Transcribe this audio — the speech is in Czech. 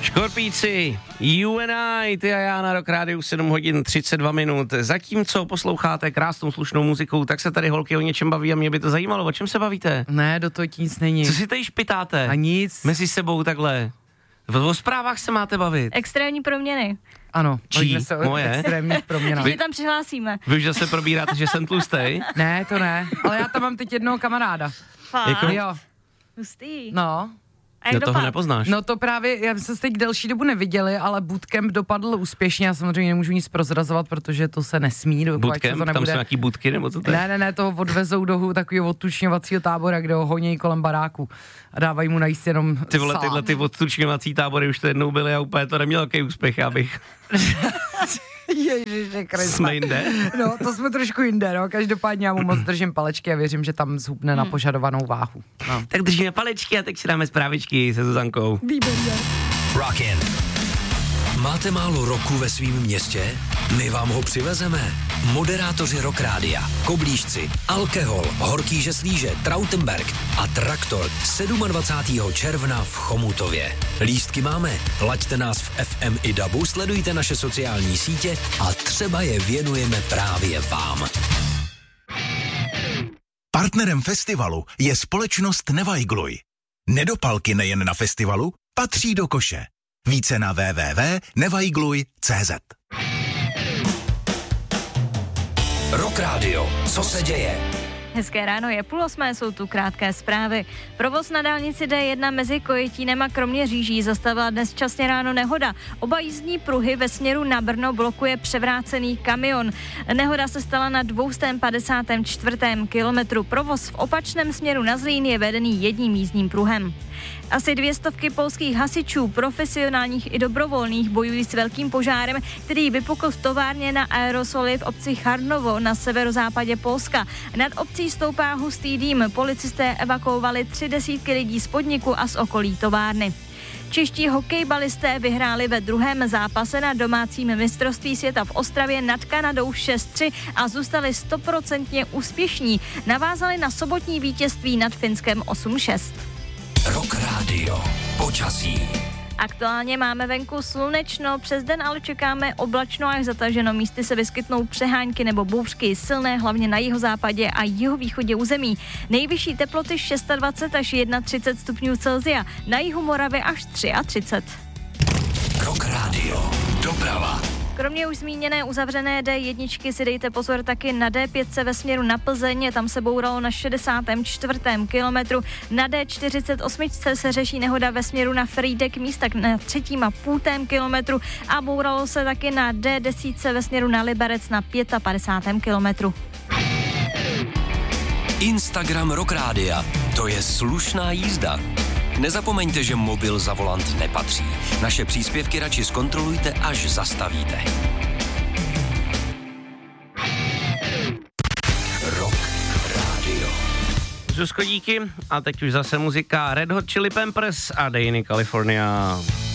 Škorpíci, You and I, ty a já na Rock Rádiu 7 hodin 32 minut. Zatímco posloucháte krásnou slušnou muzikou, tak se tady holky o něčem baví a mě by to zajímalo. O čem se bavíte? Ne, do toho nic není. Co si tady špitáte? A nic. Mezi sebou takhle. O zprávách se máte bavit. Extrémní proměny. Ano. Čí? Moje? Extrémních proměnách. My tam přihlásíme. Vy už zase probíráte, že jsem tlustej? Ne, to ne. Ale já tam mám teď jednoho kamaráda. Fakt? Jako? Jo. Hustý. No. A jak No toho dopad? nepoznáš. No to právě, já jsme se teď delší dobu neviděli, ale bootcamp dopadl úspěšně. Já samozřejmě nemůžu nic prozrazovat, protože to se nesmí. Bootcamp? To Tam jsou nějaký bootky, nebo co to je? Ne, toho odvezou do takového odtučňovacího tábora, kde ho honějí kolem baráku a dávají mu najíst jenom Ty vole, salát. tyhle ty odtučňovací tábory už to jednou byly a úplně to nemělo jaký úspěch, abych... Ježiši Kriste. Jsme jinde? No, to jsme trošku jinde, no. Každopádně já mu moc držím palečky a věřím, že tam zhubne na požadovanou váhu. No. Tak držíme palečky a teď si dáme zprávičky se Zuzankou. Výborně. Rockin. Máte málo roku ve svém městě? My vám ho přivezeme. Moderátoři Rock Rádia, Koblížci, Alkehol, Horký Slíže, Trautenberg a Traktor 27. června v Chomutově. Lístky máme, laďte nás v FM i DABu, sledujte naše sociální sítě a třeba je věnujeme právě vám. Partnerem festivalu je společnost Nevajgluj. Nedopalky nejen na festivalu, patří do koše. Více na www.nevajgluj.cz. Rock Radio, co se děje? Hezké ráno, je 7:30, jsou tu krátké zprávy. Provoz na dálnici D1 mezi Kojetínem a Kroměříží zastavila dnes časně ráno nehoda. Oba jízdní pruhy ve směru na Brno blokuje převrácený kamion. Nehoda se stala na 254. kilometru. Provoz v opačném směru na Zlín je vedený jedním jízdním pruhem. Asi 200 polských hasičů, profesionálních i dobrovolných, bojují s velkým požárem, který vypukl v továrně na aerosoly v obci Charnovo na severozápadě Polska. Nad obcí stoupá hustý dým. Policisté evakuovali 30 lidí z podniku a z okolí továrny. Čeští hokejbalisté vyhráli ve druhém zápase na domácím mistrovství světa v Ostravě nad Kanadou 6-3 a zůstali 100% úspěšní. Navázali na sobotní vítězství nad Finskem 8-6. Rock Radio, počasí. Aktuálně máme venku slunečno, přes den ale čekáme oblačno až zataženo. Místy se vyskytnou přehánky nebo bouřky, silné hlavně na jihozápadě a jihovýchodě území. Nejvyšší teploty 26 až 31 stupňů Celsia, na jihu Moravy až 33. Rock Radio, doprava. Kromě už zmíněné uzavřené D1 si dejte pozor taky na D5 ve směru na Plzeň, tam se bouralo na 64. kilometru. Na D48 se řeší nehoda ve směru na Frýdek místak na 3,5 kilometru a bouralo se taky na D10 ve směru na Liberec na 55. kilometru. Instagram Rock Rádia, to je slušná jízda. Nezapomeňte, že mobil za volant nepatří. Naše příspěvky radši zkontrolujte, až zastavíte. Rock Radio. Zuzko, díky. A teď už zase muzika Red Hot Chili Peppers a Day in California.